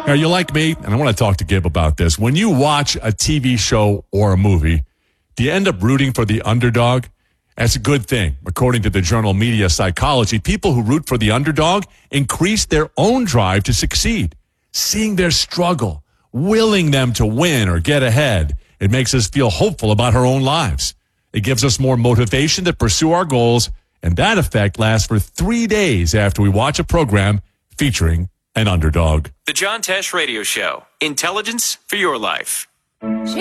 Now, you're like me, and I want to talk to Gib about this. When you watch a TV show or a movie, do you end up rooting for the underdog? That's a good thing. According to the journal Media Psychology, people who root for the underdog increase their own drive to succeed. Seeing their struggle, willing them to win or get ahead, it makes us feel hopeful about our own lives. It gives us more motivation to pursue our goals, and that effect lasts for 3 days after we watch a program featuring an underdog. The John Tesh Radio Show. Intelligence for your life.